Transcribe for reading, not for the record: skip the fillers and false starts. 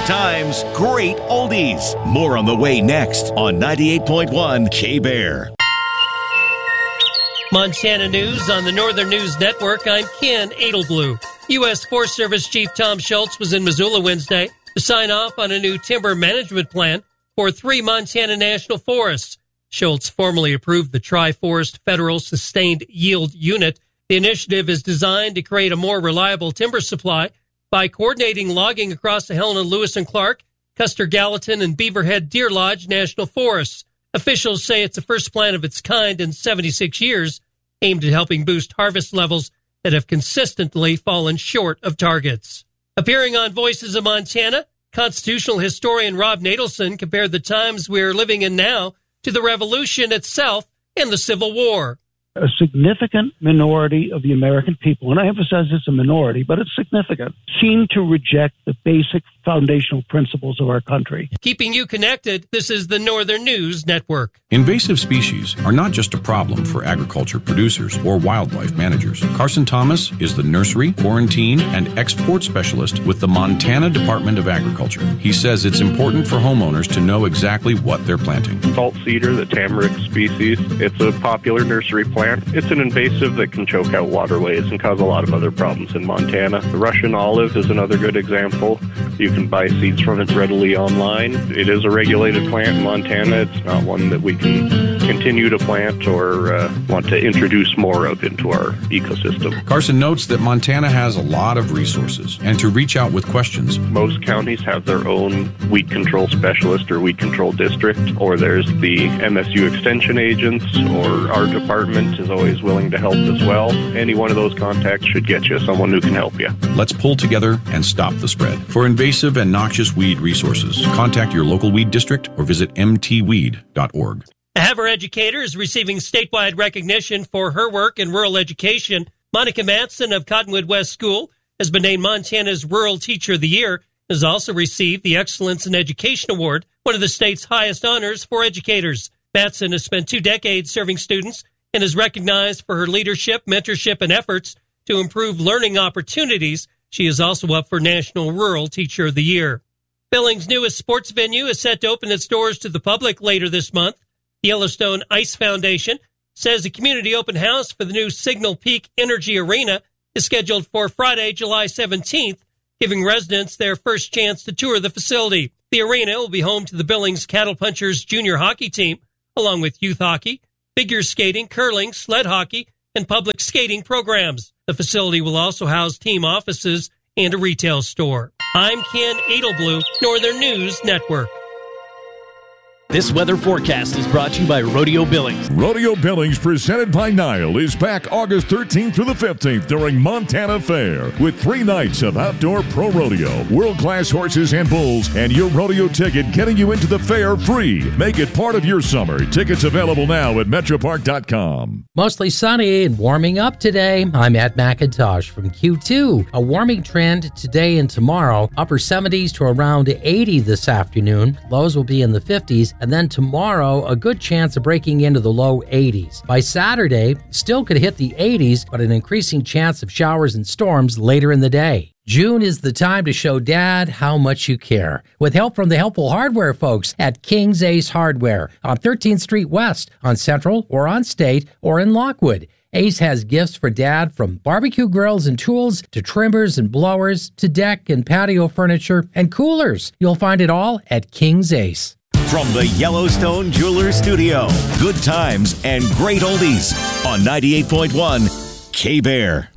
times, great oldies. More on the way next on 98.1 K-Bear. Montana News on the Northern News Network. I'm Ken Edelblue. U.S. Forest Service Chief Tom Schultz was in Missoula Wednesday to sign off on a new timber management plan for 3 Montana national forests. Schultz formally approved the Tri-Forest Federal Sustained Yield Unit. The initiative is designed to create a more reliable timber supply by coordinating logging across the Helena, Lewis and Clark, Custer Gallatin, and Beaverhead Deer Lodge national forests. Officials say it's the first plan of its kind in 76 years, aimed at helping boost harvest levels that have consistently fallen short of targets. Appearing on Voices of Montana, constitutional historian Rob Nadelson compared the times we're living in now to the Revolution itself and the Civil War. A significant minority of the American people, and I emphasize it's a minority, but it's significant, seem to reject the basic foundational principles of our country. Keeping you connected, this is the Northern News Network. Invasive species are not just a problem for agriculture producers or wildlife managers. Carson Thomas is the nursery, quarantine, and export specialist with the Montana Department of Agriculture. He says it's important for homeowners to know exactly what they're planting. Salt cedar, the tamarisk species, it's a popular nursery plant. It's an invasive that can choke out waterways and cause a lot of other problems in Montana. The Russian olive is another good example. You can buy seeds from it readily online. It is a regulated plant in Montana. It's not one that we can continue to plant or want to introduce more of into our ecosystem. Carson notes that Montana has a lot of resources and to reach out with questions. Most counties have their own weed control specialist or weed control district, or there's the MSU extension agents, or our department is always willing to help as well. Any one of those contacts should get you someone who can help you. Let's pull together and stop the spread. For invasive and noxious weed resources, contact your local weed district or visit mtweed.org. A Havre educator is receiving statewide recognition for her work in rural education. Monica Matson of Cottonwood West School has been named Montana's Rural Teacher of the Year, has also received the Excellence in Education Award, one of the state's highest honors for educators. Matson has spent 2 decades serving students and is recognized for her leadership, mentorship, and efforts to improve learning opportunities. She is also up for National Rural Teacher of the Year. Billings' newest sports venue is set to open its doors to the public later this month. The Yellowstone Ice Foundation says a community open house for the new Signal Peak Energy Arena is scheduled for Friday, July 17th, giving residents their first chance to tour the facility. The arena will be home to the Billings Cattle Punchers junior hockey team, along with youth hockey, figure skating, curling, sled hockey, and public skating programs. The facility will also house team offices and a retail store. I'm Ken Edelblue, Northern News Network. This weather forecast is brought to you by Rodeo Billings. Rodeo Billings, presented by Nile, is back August 13th through the 15th during Montana Fair with 3 nights of outdoor pro rodeo, world-class horses and bulls, and your rodeo ticket getting you into the fair free. Make it part of your summer. Tickets available now at metropark.com. Mostly sunny and warming up today. I'm Matt McIntosh from Q2. A warming trend today and tomorrow. Upper 70s to around 80 this afternoon. Lows will be in the 50s. And then tomorrow, a good chance of breaking into the low 80s. By Saturday, still could hit the 80s, but an increasing chance of showers and storms later in the day. June is the time to show Dad how much you care. With help from the helpful hardware folks at King's Ace Hardware on 13th Street West, on Central, or on State, or in Lockwood. Ace has gifts for Dad, from barbecue grills and tools to trimmers and blowers to deck and patio furniture and coolers. You'll find it all at King's Ace. From the Yellowstone Jewelers Studio, good times and great oldies on 98.1 K-Bear.